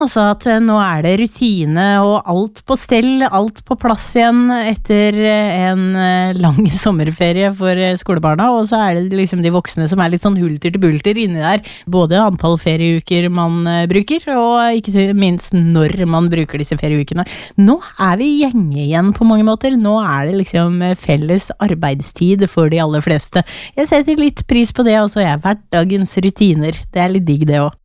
Altså at nå det rutine og alt på stell, alt på plass igjen etter en lang sommerferie for skolebarna, og så det liksom de voksne som litt sånn hulter til bulter inni der, både antall ferieuker man bruker, og ikke minst når man bruker disse ferieukene. Nå vi gjenge igjen på mange måter, nå det liksom felles arbeidstid for de aller fleste. Jeg setter litt pris på det, og så hverdagens rutiner, det litt digg det også.